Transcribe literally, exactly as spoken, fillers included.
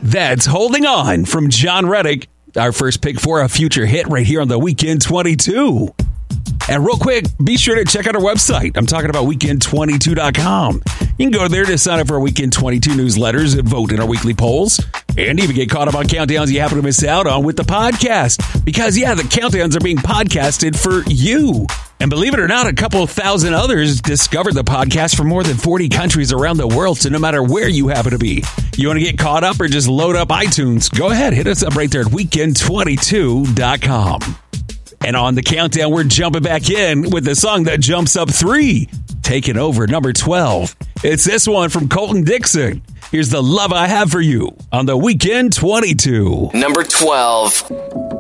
That's Holding On from John Reddick. Our first pick for a future hit right here on the Weekend twenty-two. And real quick, be sure to check out our website. I'm talking about weekend twenty-two dot com. You can go there to sign up for our Weekend twenty-two newsletters and vote in our weekly polls. And even get caught up on countdowns you happen to miss out on with the podcast. Because, yeah, the countdowns are being podcasted for you. And believe it or not, a couple thousand others discovered the podcast from more than forty countries around the world. So no matter where you happen to be, you want to get caught up or just load up iTunes, go ahead, hit us up right there at weekend twenty-two dot com. And on the countdown, we're jumping back in with the song that jumps up three, taking over number twelve. It's this one from Colton Dixon. Here's The Love I Have for You on the Weekend twenty-two. Number twelve.